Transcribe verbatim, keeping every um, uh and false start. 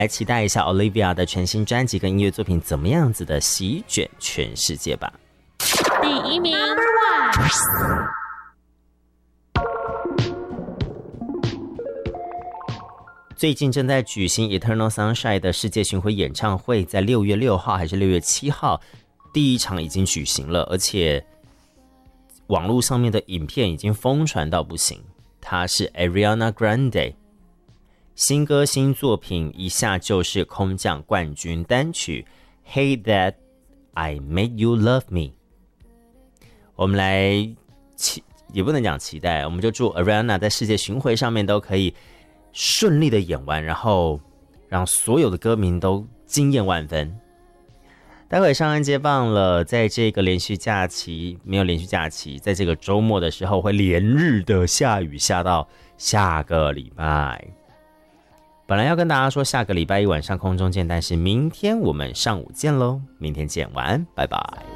来期待一下 Olivia 的全新专辑跟音乐作品怎么样子的席卷全世界吧。 第一名 Number One。 最近正在举行 Eternal Sunshine 的世界巡回演唱会，在六月六号还是六月七号，第一场已经举行了，而且网络上面的影片已经疯传到不行。它是 Ariana Grande 新歌新作品，一下就是空降冠军单曲 Hey That I Made You Love Me。 我们来期也不能讲期待，我们就祝 Ariana 在世界巡回上面都可以顺利的演完，然后让所有的歌迷都惊艳万分。待会上岸接棒了，在这个连续假期没有连续假期，在这个周末的时候会连日的下雨，下到下个礼拜。本来要跟大家说下个礼拜一晚上空中见，但是明天我们上午见咯，明天见，晚安，拜拜。